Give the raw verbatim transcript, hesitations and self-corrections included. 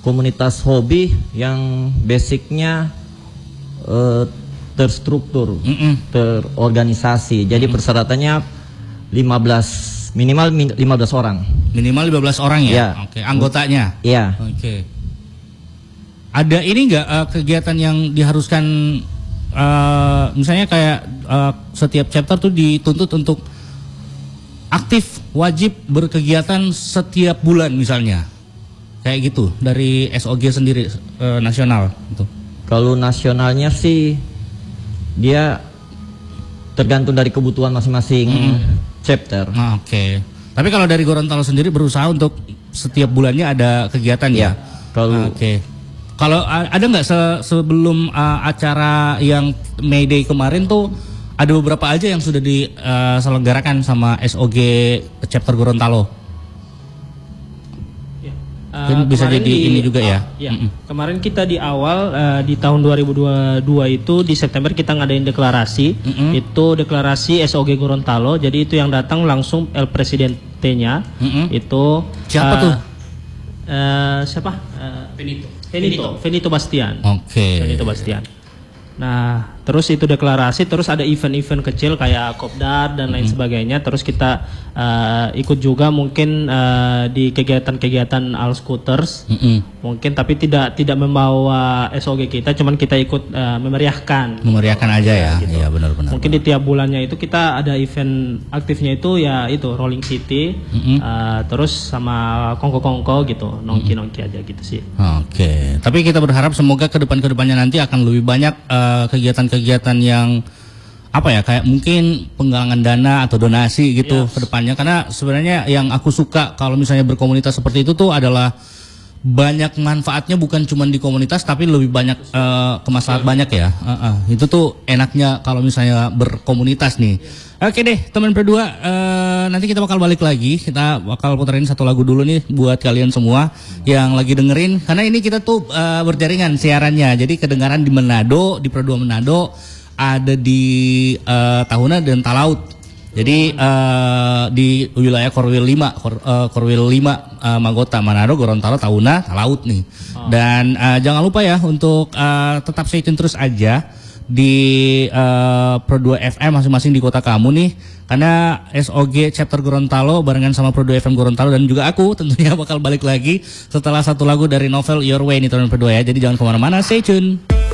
komunitas hobi yang basicnya uh, terstruktur, mm -mm. terorganisasi. Jadi mm -mm. persyaratannya lima belas minimal lima belas orang. Minimal lima belas orang ya. ya. Oke, anggotanya. Iya. Oke. Ada ini enggak uh, kegiatan yang diharuskan uh, misalnya kayak uh, setiap chapter tuh dituntut untuk aktif wajib berkegiatan setiap bulan misalnya. Kayak gitu dari S O G sendiri uh, nasional gitu. Kalau nasionalnya sih dia tergantung dari kebutuhan masing-masing hmm. chapter. Nah, Oke. Okay. Tapi kalau dari Gorontalo sendiri berusaha untuk setiap bulannya ada kegiatan ya. ya? Kalau Oke. Okay. Kalau ada nggak se sebelum uh, acara yang May Day kemarin tuh ada beberapa aja yang sudah diselenggarakan uh, sama S O G chapter Gorontalo. Uh, bisa jadi di, ini juga ya. Uh, ya. Mm -mm. Kemarin kita di awal uh, di tahun dua ribu dua puluh dua itu di September kita ngadain deklarasi. Mm -mm. Itu deklarasi S O G Gorontalo. Jadi itu yang datang langsung El Presidente-nya. Mm -mm. Itu siapa uh, tuh? Uh, siapa? Uh, Benito. Benito. Benito Bastian. Oke. Okay. Benito Bastian. Nah, terus itu deklarasi, terus ada event-event kecil kayak Kopdar dan lain mm-hmm. sebagainya. Terus kita uh, ikut juga mungkin uh, di kegiatan-kegiatan All Scooters, mm-hmm. mungkin tapi tidak tidak membawa S O G kita, cuman kita ikut uh, memeriahkan. Memeriahkan oh, aja ya, gitu. Ya benar-benar. Mungkin benar. Di tiap bulannya itu kita ada event aktifnya itu ya itu Rolling City, mm-hmm. uh, terus sama kongko-kongko gitu, nongki-nongki aja gitu sih. Oke, okay. Tapi kita berharap semoga ke depan-kedepannya nanti akan lebih banyak uh, kegiatan-kegiatan yang apa ya kayak mungkin penggalangan dana atau donasi gitu yes. ke depannya, karena sebenarnya yang aku suka kalau misalnya berkomunitas seperti itu tuh adalah banyak manfaatnya, bukan cuma di komunitas tapi lebih banyak uh, kemaslahat banyak ya. Uh -uh. Itu tuh enaknya kalau misalnya berkomunitas nih. Oke deh teman berdua, uh, nanti kita bakal balik lagi, kita bakal puterin satu lagu dulu nih buat kalian semua yang lagi dengerin, karena ini kita tuh uh, berjaringan siarannya, jadi kedengaran di Manado, di Pro dua Manado, ada di uh, Tahuna dan Talaut. Jadi uh, di wilayah Korwil lima, Kor, uh, Korwil lima, uh, Magota, Manado, Gorontalo, Tahuna, Talaut nih. Dan uh, jangan lupa ya untuk uh, tetap stay tune terus aja di uh, Pro dua F M masing-masing di kota kamu nih, karena S O G chapter Gorontalo barengan sama Pro dua F M Gorontalo dan juga aku tentunya bakal balik lagi setelah satu lagu dari novel Your Way nih teman Pro dua ya. Jadi jangan kemana-mana, stay tune.